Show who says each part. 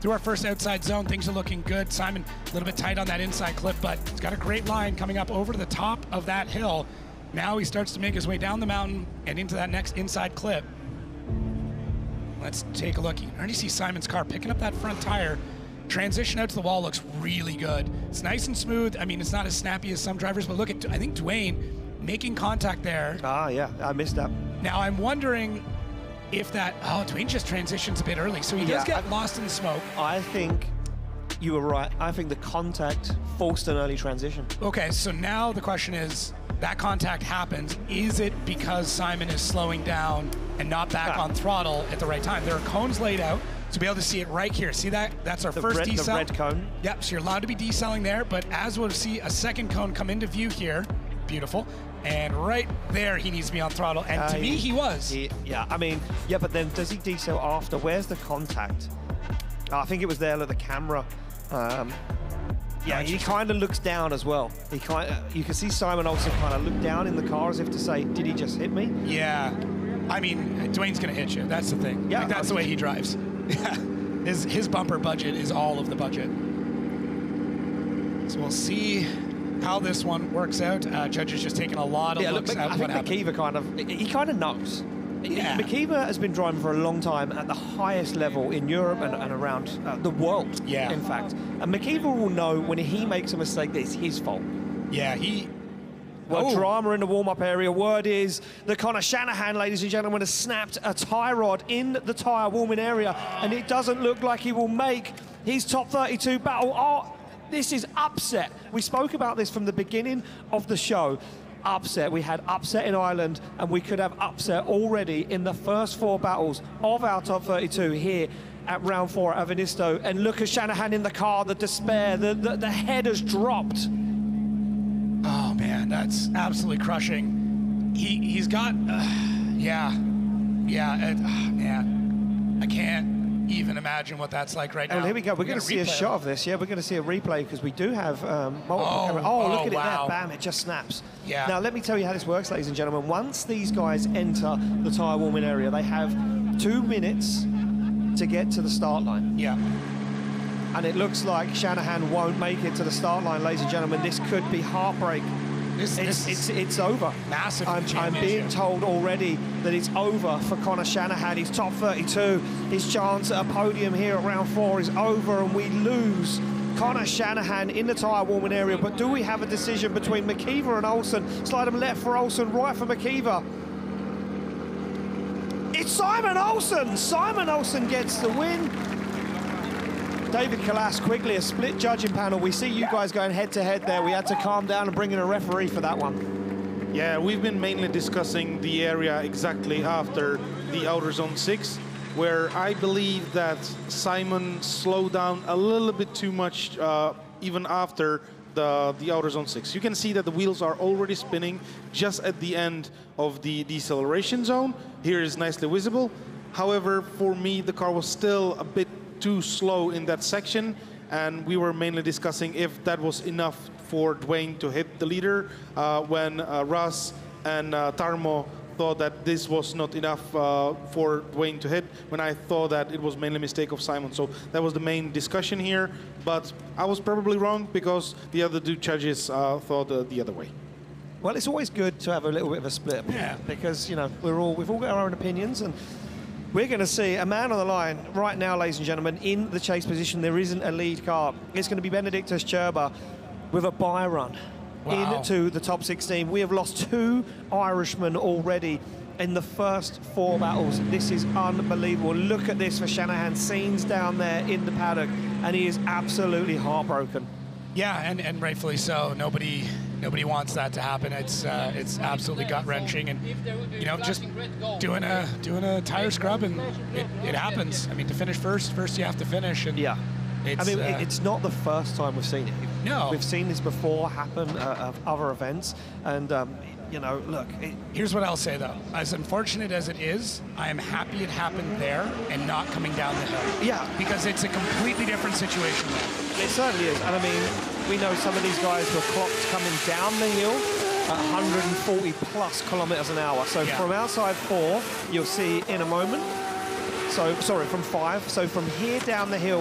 Speaker 1: through our first outside zone. Things are looking good. Simon a little bit tight on that inside clip, but he's got a great line coming up over to the top of that hill. Now he starts to make his way down the mountain and into that next inside clip. Let's take a look. You can already see Simon's car picking up that front tire. Transition out to the wall looks really good. It's nice and smooth. I mean, it's not as snappy as some drivers, but look at, I think Dwayne making contact there.
Speaker 2: Ah, yeah, I missed that.
Speaker 1: Now I'm wondering if that, Dwayne just transitions a bit early, so he does get lost in the smoke.
Speaker 2: I think you were right. I think the contact forced an early transition.
Speaker 1: Okay, so now the question is, that contact happens. Is it because Simon is slowing down and not back on throttle at the right time? There are cones laid out, so be able to see it right here. See that? That's our first decel.
Speaker 2: The red cone.
Speaker 1: Yep, so you're allowed to be decelling there, but as we'll see a second cone come into view here, beautiful, and right there he needs to be on throttle, and to me he was.
Speaker 2: But then does he decel after? Where's the contact? I think it was there at the camera. Yeah, he kind of looks down as well. You can see Simon Olsen kind of look down in the car as if to say, did he just hit me?
Speaker 1: Yeah. I mean, Dwayne's going to hit you. That's the thing. Yeah, that's the way he drives. His bumper budget is all of the budget. So we'll see how this one works out. Judges just taking a lot of looks at what happened.
Speaker 2: McKeever he kind of knows.
Speaker 1: Yeah.
Speaker 2: McKeever has been driving for a long time at the highest level in Europe and around the world, in fact. And McKeever will know when he makes a mistake that it's his fault.
Speaker 1: Yeah,
Speaker 2: drama in the warm-up area. Word is that Conor Shanahan, ladies and gentlemen, has snapped a tie rod in the tyre warming area, and it doesn't look like he will make his top 32 battle. Oh, this is upset. We spoke about this from the beginning of the show. Upset. We had upset in Ireland, and we could have upset already in the first 4 battles of our top 32 here at round 4 at Avenisto. And look at Shanahan in the car, the despair, the head has dropped.
Speaker 1: Oh man, that's absolutely crushing. He's got, man, I can't even imagine what that's like right now.
Speaker 2: And here we go. We're going to see a shot of this. Yeah, we're going to see a replay because we do have multiple cameras. Oh, look at it there. Bam, it just snaps.
Speaker 1: Yeah.
Speaker 2: Now, let me tell you how this works, ladies and gentlemen. Once these guys enter the tyre warming area, they have 2 minutes to get to the start line.
Speaker 1: Yeah.
Speaker 2: And it looks like Shanahan won't make it to the start line, ladies and gentlemen. This could be heartbreak. It's over.
Speaker 1: Massive.
Speaker 2: I'm being told already that it's over for Conor Shanahan. He's top 32. His chance at a podium here at round 4 is over, and we lose Conor Shanahan in the tyre warming area. But do we have a decision between McKeever and Olsen? Slide him left for Olsen, right for McKeever. It's Simon Olsen. Simon Olsen gets the win. David Kalas, quickly, a split judging panel. We see you guys going head-to-head there. We had to calm down and bring in a referee for that one.
Speaker 3: Yeah, we've been mainly discussing the area exactly after the outer zone 6, where I believe that Simon slowed down a little bit too much even after the outer zone 6. You can see that the wheels are already spinning just at the end of the deceleration zone. Here is nicely visible. However, for me, the car was still a bit too slow in that section, and we were mainly discussing if that was enough for Dwayne to hit the leader when Russ and Tarmo thought that this was not enough for Dwayne to hit, when I thought that it was mainly a mistake of Simon. So that was the main discussion here, but I was probably wrong because the other 2 judges thought the other way.
Speaker 2: Well, it's always good to have a little bit of a split, because we've all got our own opinions, and we're going to see a man on the line right now, ladies and gentlemen, in the chase position. There isn't a lead car. It's going to be Benedictus Cherba with a bye run into the top 16. We have lost 2 Irishmen already in the first 4 battles. This is unbelievable. Look at this for Shanahan. Scenes down there in the paddock, and he is absolutely heartbroken.
Speaker 1: Yeah, and rightfully so. Nobody wants that to happen. It's absolutely gut-wrenching, and just doing a tire scrub, and it happens. I mean, to finish first you have to finish, and
Speaker 2: it's not the first time we've seen it.
Speaker 1: No,
Speaker 2: we've seen this before happen at other events, and look.
Speaker 1: Here's what I'll say though: as unfortunate as it is, I am happy it happened there and not coming down the hill.
Speaker 2: Yeah,
Speaker 1: because it's a completely different situation there.
Speaker 2: It certainly is, and I mean, we know some of these guys were clocked coming down the hill at 140 plus kilometers an hour. So from outside 4, you'll see in a moment. So, sorry, from 5. So from here down the hill,